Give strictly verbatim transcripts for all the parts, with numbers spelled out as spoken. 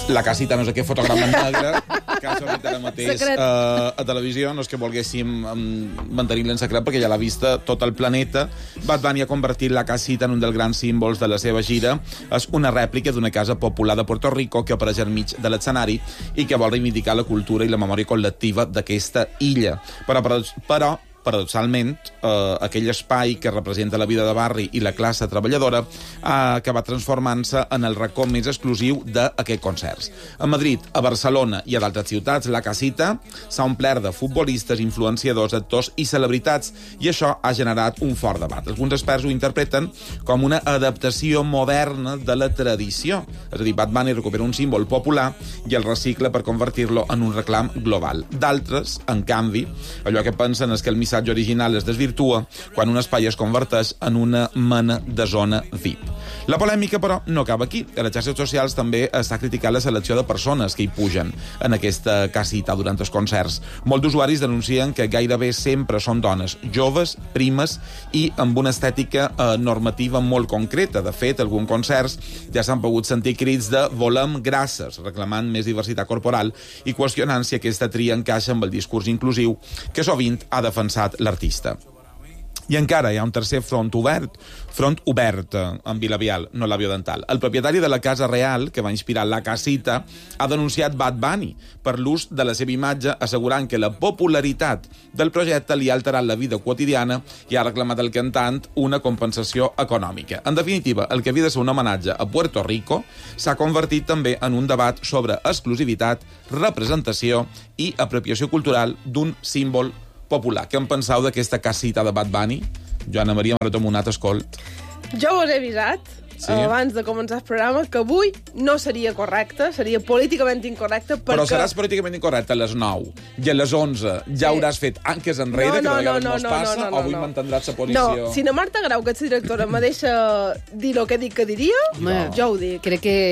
la casita, no sé què, fotograma en negre, que ha sortit ara mateix uh, a televisió. No és que volguéssim um, mantenir-la en secret, perquè ja l'ha vista tot el planeta. Bad Bunny ha convertit la casita en un dels grans símbols de la seva gira. És una rèplica d'una casa popular de Puerto Rico que apareix al mig de l'escenari i que vol reivindicar la cultura i la memòria col·lectiva d'aquesta illa. Però, però, però paradoxalment, eh, aquell espai que representa la vida de barri i la classe treballadora ha acabat transformant-se en el racó més exclusiu d'aquests concerts. A Madrid, a Barcelona i a d'altres ciutats, la casita s'ha omplert de futbolistes, influenciadors, actors i celebritats, i això ha generat un fort debat. Alguns experts ho interpreten com una adaptació moderna de la tradició. És a dir, Bad Bunny recupera un símbol popular i el recicla per convertir-lo en un reclam global. D'altres, en canvi, allò que pensen és que el missatge original es desvirtua quan un espai es converteix en una mena de zona V I P. La polèmica, però, no acaba aquí. A les xarxes socials també s'ha criticat la selecció de persones que hi pugen en aquesta casita durant els concerts. Molts d'usuaris denuncien que gairebé sempre són dones joves, primes i amb una estètica eh, normativa molt concreta. De fet, alguns concerts ja s'han pogut sentir crits de volem grasses, reclamant més diversitat corporal i qüestionant si aquesta tria encaixa amb el discurs inclusiu que sovint ha defensat l'artista. I encara hi ha un tercer front obert, front obert en Vilavial, no l'Avió Dental. El propietari de la Casa Real, que va inspirar la casita, ha denunciat Bad Bunny per l'ús de la seva imatge, assegurant que la popularitat del projecte li ha alterat la vida quotidiana i ha reclamat al cantant una compensació econòmica. En definitiva, el que havia de ser un homenatge a Puerto Rico s'ha convertit també en un debat sobre exclusivitat, representació i apropiació cultural d'un símbol popular. Què en penseu d'aquesta casita de Bad Bunny? Joana Maria Maratomonat, escolt. Jo us he avisat, sí, abans de començar el programa, que avui no seria correcte, seria políticament incorrecte, perquè... Però seràs políticament incorrecte a les nou i a les onze ja sí. hauràs fet anques enrere, no, no, que de vegades no, no, no es passa, no, no, no, o avui no. mantindràs la posició... No, si na Marta Grau, que ets directora, me deixa dir el que dic que diria, no. jo ho dic. Crec que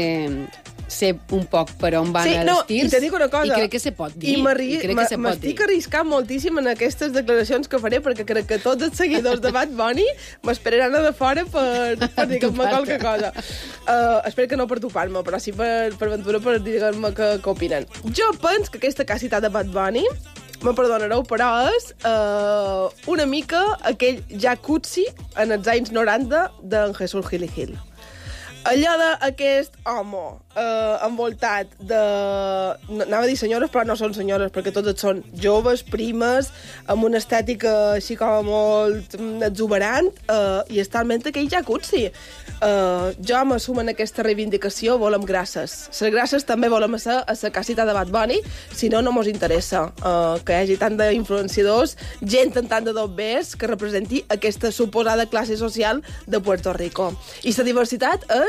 sé un poc per on van sí, els no, tirs, i te dic una cosa, i crec que se pot dir. I m'estic arriscant moltíssim en aquestes declaracions que faré, perquè crec que tots els seguidors de Bad Bunny m'esperaran a de fora per, per dir-me qualque cosa. Uh, espero que no per topar-me, però sí per, per ventura per dir-me què, què opinen. Jo penso que aquesta casita de Bad Bunny, me perdonareu, però és uh, una mica aquell jacuzzi en els anys noranta d'en Jesús Gil i Gil. Allò d'aquest home eh, envoltat de... Anava a dir senyores, però no són senyores, perquè totes són joves, primes, amb una estètica així com molt exuberant, eh, i és talment aquell jacuzzi. Eh, jo m'assumo en aquesta reivindicació, volem grasses. Les grasses també volem ser a la casita de Bad Bunny, si no, no mos interessa eh, que hi hagi tant d'influenciadors, gent en tant de dobbers, que representi aquesta suposada classe social de Puerto Rico. I la diversitat és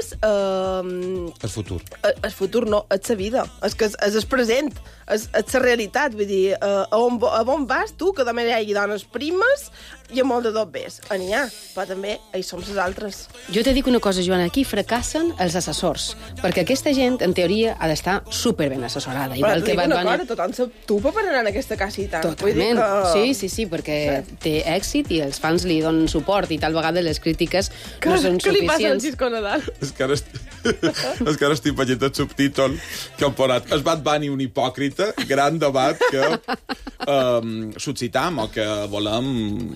Uh, el futur. El futur no, és la vida, és, que és, és el present, és, és la realitat. Vull dir, uh, a, on, a on vas tu, que també hi hagi dones primes i a molt de dobbers. N'hi ha, però també hi som les altres. Jo te dic una cosa, Joana, aquí fracassen els assessors, perquè aquesta gent, en teoria, ha d'estar superben assessorada. Però et dic una cosa, tothom s'atupa per anar en aquesta casita. Totalment, que... sí, sí, sí, perquè sí. té èxit i els fans li donen suport i tal vegada les crítiques que, no són que suficients. Què li passa al Cisco Nadal? És que ara estic, és que ara estic veient el subtítol que han posat es Bad Bunny un hipòcrita, gran debat que um, suscitam o que volem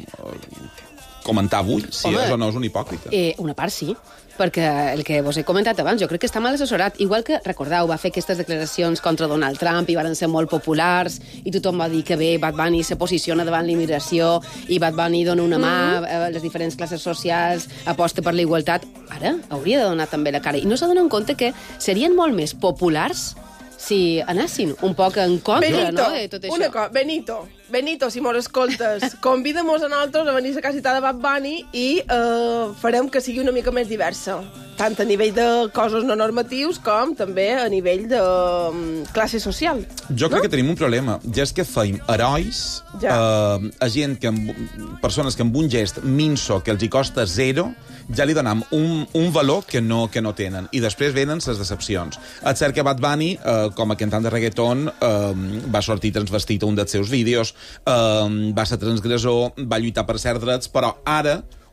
comentar avui, si Home, és o no és un hipòcrita. Eh, una part sí, perquè el que vos he comentat abans, jo crec que està mal assessorat. Igual que, recordeu, va fer aquestes declaracions contra Donald Trump i van ser molt populars i tothom va dir que bé, Bad Bunny se posiciona davant l'immigració i Bad Bunny dona una mà a les diferents classes socials, aposta per la igualtat. Ara hauria de donar també la cara. I no s'ha donat en compte que serien molt més populars si anessin un poc en contra, Benito, no, de tot això. Una cosa, Benito, Benito, si mos escoltes, convida-mos a nosaltres a venir a la casita de Bad Bunny i eh, farem que sigui una mica més diversa, tant a nivell de coses no normatius com també a nivell de um, classe social. Jo crec no? que tenim un problema, ja és que feim herois ja. eh, a gent que amb, persones que amb un gest minso que els hi costa zero ja li donem un, un valor que no, que no tenen. I després venen les decepcions. És cert que Bad Bunny, eh, com a cantant de reggaeton, eh, va sortir transvestit a un dels seus vídeos, eh, va ser transgressor, va lluitar per certs drets, però ara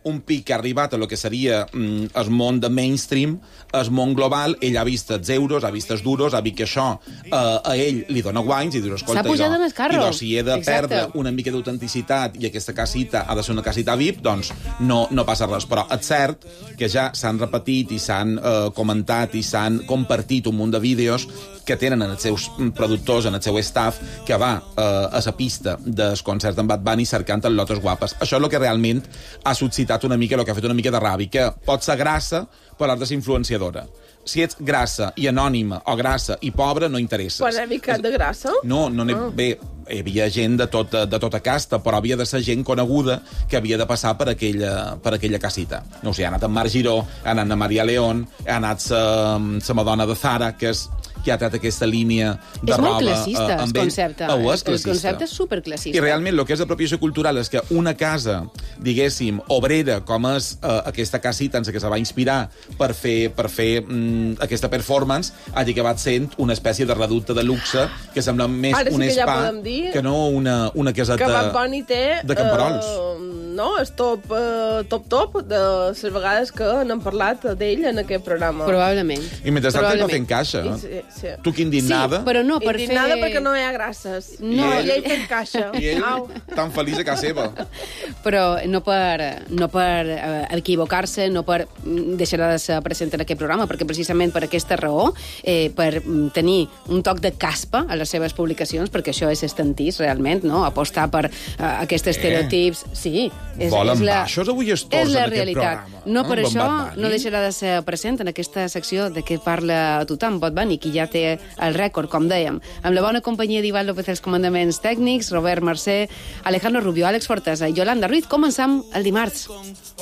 un pic que ha arribat a lo que seria mm, el món de mainstream, el món global, ell ha vist els euros, ha vist els duros, ha vist que això eh, a ell li dona guanys i diu, escolta, s'ha pujat més carro. I si he de Exacte. perdre una mica d'autenticitat i aquesta casita ha de ser una casita V I P, doncs no, no passa res. Però és cert que ja s'han repetit i s'han eh, comentat i s'han compartit un munt de vídeos que tenen en els seus productors, en el seu staff, que va eh, a la pista del concert amb Bad Bunny cercant el lotes guapes. Això és el que realment ha suscitat una mica, el que ha fet una mica de ràbia, que pot ser grassa, però has de ser influenciadora. Si ets grassa i anònima o grassa i pobra, no interesses. Quan he ficat de grassa? No, no n'he... Ah. Bé, hi havia gent de tota, de tota casta, però havia de ser gent coneguda que havia de passar per aquella, per aquella casita. No sé, ha anat en Marc Giró, ha anat en Maria León, ha anat la Madonna de Zara, que és que ha tret aquesta línia de és roba... És molt classista, eh, el concepte. Oh, és el concepte és superclassista. I realment el que és apropiació cultural és que una casa, diguéssim, obrera, com és eh, aquesta casita en la que se va inspirar per fer, per fer mm, aquesta performance, hagi acabat sent una espècie de reducte de luxe que sembla més Ara sí un que ja spa podem dir que no una, una caseta que Bad Bunny té, de camperols. Uh, no, és top, uh, top, top de les vegades que n'hem parlat d'ell en aquest programa. Probablement. I mentrestant t'hi va fent caixa. I, sí, sí. Tu que indignada. Sí, però no per indignada fer... perquè no hi ha grasses. No. I ell fent caixa. I ell Au. tan feliç a casa seva. Però no per, no per eh, equivocar-se, no per deixar de ser present en aquest programa, perquè precisament per aquesta raó, eh, per tenir un toc de caspa a les seves publicacions, perquè això és estantís, realment, no? Apostar per eh, aquests estereotips... Sí, és, Volen és la, baixos avui es tornen és la en aquest realitat. programa. No per Ah, això Bad Bunny. no deixarà de ser present en aquesta secció de què parla tothom, Bad Bunny, qui ja té el rècord, com dèiem, amb la bona companyia d'Ivan López als comandaments tècnics, Robert Mercè, Alejandro Rubio, Àlex Fortesa i Yolanda Ruiz. Començam el dimarts.